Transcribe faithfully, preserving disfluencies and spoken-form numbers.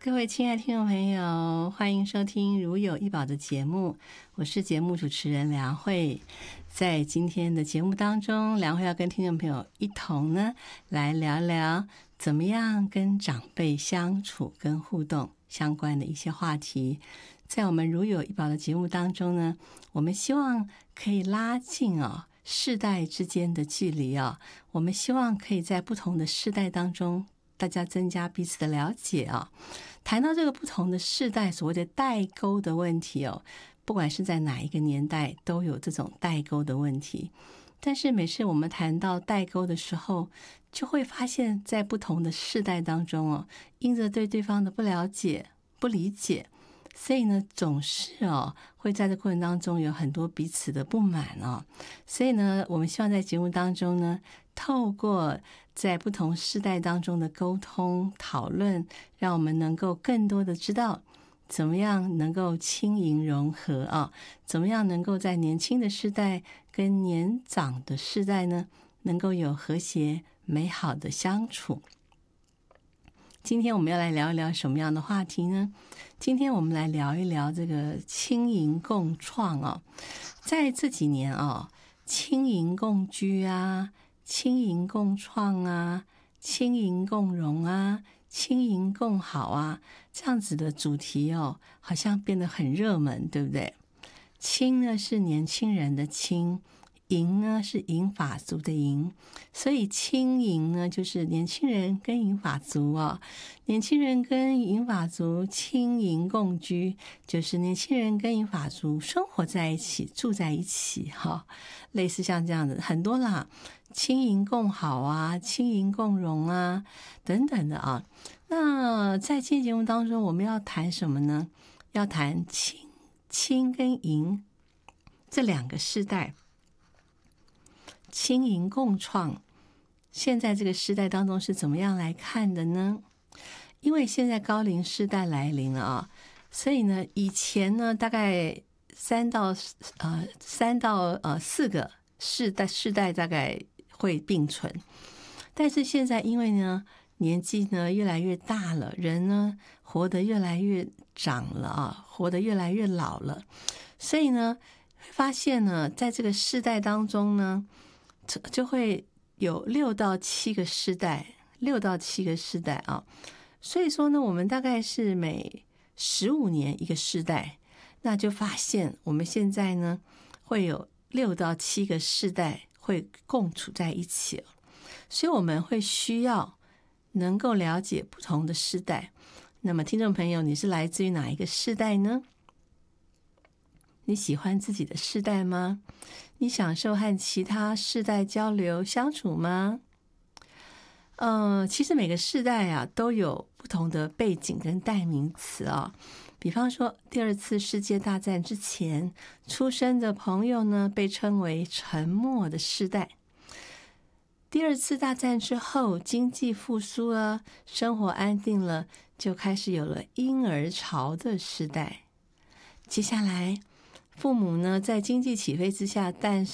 各位亲爱的听众朋友，欢迎收听如有一宝的节目，我是节目主持人梁慧。在今天的节目当中，梁慧要跟听众朋友一同呢来聊聊怎么样跟长辈相处跟互动相关的一些话题。在我们如有一宝的节目当中呢，我们希望可以拉近哦世代之间的距离哦，我们希望可以在不同的世代当中大家增加彼此的了解啊、哦。谈到这个不同的世代所谓的代沟的问题哦，不管是在哪一个年代都有这种代沟的问题。但是每次我们谈到代沟的时候，就会发现在不同的世代当中哦，因着对对方的不了解、不理解，所以呢，总是哦会在这过程当中有很多彼此的不满哦。所以呢，我们希望在节目当中呢，透过在不同世代当中的沟通讨论，让我们能够更多的知道怎么样能够轻盈融合啊，怎么样能够在年轻的世代跟年长的世代呢，能够有和谐美好的相处。今天我们要来聊一聊什么样的话题呢？今天我们来聊一聊这个轻盈共创哦。在这几年哦，轻盈共居啊，轻盈共创啊，轻盈共荣啊，轻盈共好啊，这样子的主题哦，好像变得很热门，对不对？轻呢是年轻人的轻，银呢是银发族的银，所以轻盈呢就是年轻人跟银发族哦，年轻人跟银发族轻盈共居，就是年轻人跟银发族生活在一起，住在一起哈、哦，类似像这样的很多啦，轻盈共好啊，轻盈共荣啊，等等的啊。那在今天节目当中，我们要谈什么呢？要谈轻轻跟银这两个世代。轻盈共创，现在这个时代当中是怎么样来看的呢？因为现在高龄世代来临了啊，所以呢，以前呢大概三到呃三到呃四个世代世代大概会并存，但是现在因为呢年纪呢越来越大了，人呢活得越来越长了啊，活得越来越老了，所以呢发现呢，在这个世代当中呢。就会有六到七个世代，六到七个世代啊，所以说呢，我们大概是每十五年一个世代，那就发现我们现在呢会有六到七个世代会共处在一起，所以我们会需要能够了解不同的世代。那么，听众朋友，你是来自于哪一个世代呢？你喜欢自己的世代吗？你享受和其他世代交流相处吗？呃，其实每个世代啊都有不同的背景跟代名词啊。比方说，第二次世界大战之前出生的朋友呢，被称为沉默的世代。第二次大战之后，经济复苏了，生活安定了，就开始有了婴儿潮的世代。接下来父母呢，在经济起飞之下诞